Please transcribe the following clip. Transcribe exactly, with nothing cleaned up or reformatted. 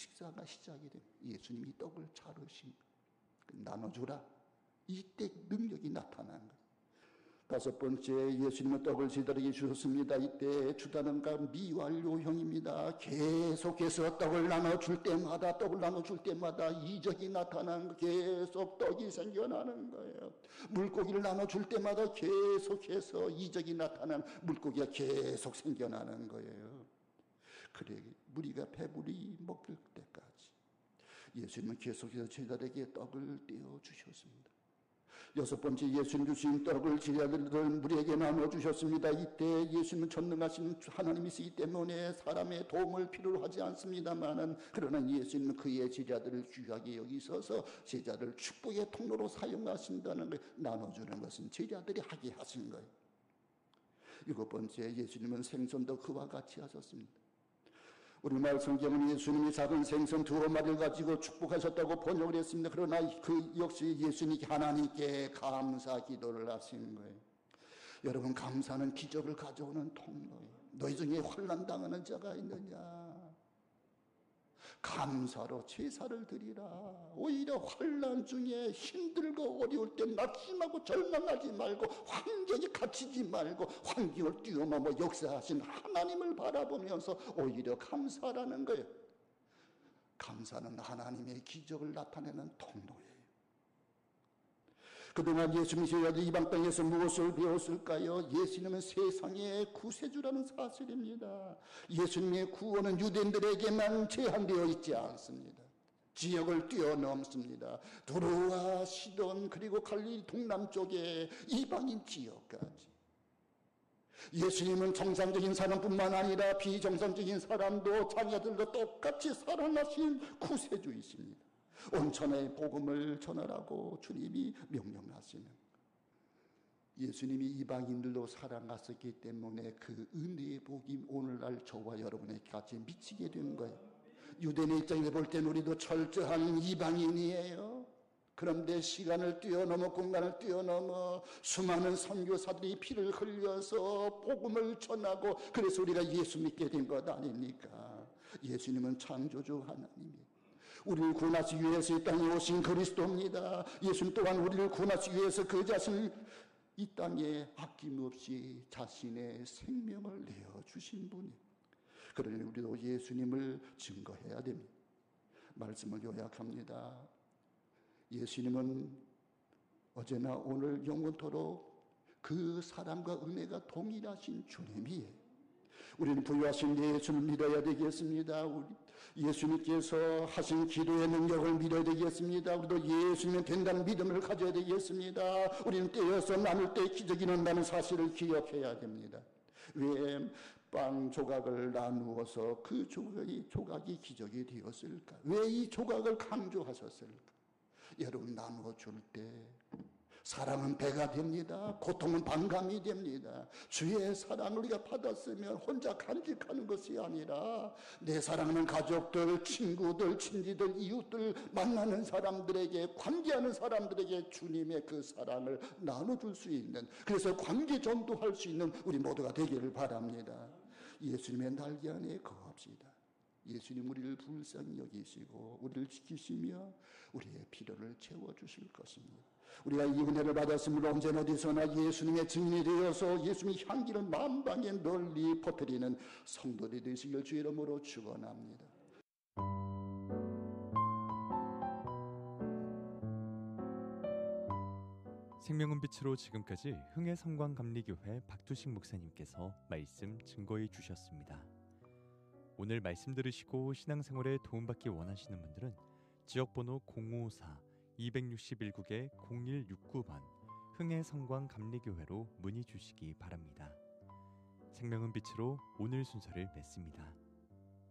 식사가 시작이 됩니다. 예수님이 떡을 자르시 나눠주라. 이때 능력이 나타난 거예요. 다섯 번째, 예수님은 떡을 제자들에게 주셨습니다. 이때 주다는가 미완료형입니다. 계속해서 떡을 나눠줄 때마다 떡을 나눠줄 때마다 이적이 나타나는 거예요. 계속 떡이 생겨나는 거예요. 물고기를 나눠줄 때마다 계속해서 이적이 나타나는 물고기가 계속 생겨나는 거예요. 그래 무리가 배불리 먹을 때까지 예수님은 계속해서 제자들에게 떡을 떼어주셨습니다. 여섯 번째, 예수님 주신 떡을 제자들 무리에게 나눠주셨습니다. 이때 예수님은 전능하신 하나님이시기 때문에 사람의 도움을 필요로 하지 않습니다만은, 그러나 예수님은 그의 제자들을 귀하게 여기셔서 제자들을 축복의 통로로 사용하신다는 걸 나눠주는 것은 제자들이 하게 하신 거예요. 일곱 번째, 예수님은 생선도 그와 같이 하셨습니다. 우리말 성경은 예수님이 작은 생선 두어 마리를 가지고 축복하셨다고 번역을 했습니다. 그러나 그 역시 예수님이 하나님께 감사 기도를 하신 거예요. 여러분, 감사는 기적을 가져오는 통로예요. 너희 중에 환난 당하는 자가 있느냐? 감사로 제사를 드리라. 오히려 환난 중에 힘들고 어려울 때 낙심하고 절망하지 말고 환경에 갇히지 말고 환경을 뛰어넘어 역사하신 하나님을 바라보면서 오히려 감사라는 거예요. 감사는 하나님의 기적을 나타내는 통로예요. 그동안 예수님이 제자들이 이방 땅에서 무엇을 배웠을까요? 예수님은 세상의 구세주라는 사실입니다. 예수님의 구원은 유대인들에게만 제한되어 있지 않습니다. 지역을 뛰어넘습니다. 두로와 시돈 그리고 갈릴리 동남쪽의 이방인 지역까지. 예수님은 정상적인 사람뿐만 아니라 비정상적인 사람도 자녀들도 똑같이 사랑하신 구세주이십니다. 온 천하의 복음을 전하라고 주님이 명령하시는, 예수님이 이방인들도 사랑하셨기 때문에 그 은혜의 복이 오늘날 저와 여러분에게까지 미치게 된 거예요. 유대인의 입장에서 볼 때는 우리도 철저한 이방인이에요. 그런데 시간을 뛰어넘어 공간을 뛰어넘어 수많은 선교사들이 피를 흘려서 복음을 전하고, 그래서 우리가 예수 믿게 된 것 아닙니까? 예수님은 창조주 하나님이에요. 우리를 구원하시기 위해서 이 땅에 오신 그리스도입니다. 예수님 또한 우리를 구원하시기 위해서 그 자신을 이 땅에 아낌없이 자신의 생명을 내어주신 분이에요. 그러니 우리도 예수님을 증거해야 됩니다. 말씀을 요약합니다. 예수님은 어제나 오늘 영원토록 그 사랑과 은혜가 동일하신 주님이에요. 우리는 부유하신 예수를 믿어야 되겠습니다. 우리 예수님께서 하신 기도의 능력을 믿어야 되겠습니다. 우리도 예수님은 된다는 믿음을 가져야 되겠습니다. 우리는 떼어서 나눌 때 기적이 난다는 사실을 기억해야 됩니다. 왜 빵 조각을 나누어서 그 조각이, 조각이 기적이 되었을까? 왜 이 조각을 강조하셨을까? 여러분, 나누어 줄 때 사랑은 배가 됩니다. 고통은 반감이 됩니다. 주의 사랑을 우리가 받았으면 혼자 간직하는 것이 아니라 내 사랑하는 가족들, 친구들, 친지들, 이웃들, 만나는 사람들에게, 관계하는 사람들에게 주님의 그 사랑을 나눠줄 수 있는, 그래서 관계 전도할 수 있는 우리 모두가 되기를 바랍니다. 예수님의 날개 안에 거합시다. 예수님 우리를 불쌍히 여기시고 우리를 지키시며 우리의 필요를 채워주실 것입니다. 우리가 이 은혜를 받았으므로 언제나 어디서나 예수님의 증인이 되어서 예수님의 향기를 만방에 널리 퍼뜨리는 성도들이 되시길 주의 이름으로 축원합니다. 생명은 빛으로 지금까지 흥해성광감리교회 박두식 목사님께서 말씀 증거해 주셨습니다. 오늘 말씀 들으시고 신앙생활에 도움받기 원하시는 분들은 지역번호 공오사 이육일 국에 공일육구 번 흥해성광감리교회로 문의 주시기 바랍니다. 생명은 빛으로 오늘 순서를 맺습니다.